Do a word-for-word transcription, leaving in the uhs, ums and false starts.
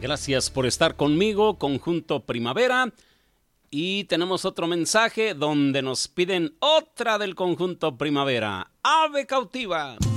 Gracias por estar conmigo, Conjunto Primavera. Y tenemos otro mensaje donde nos piden otra del Conjunto Primavera. Ave cautiva.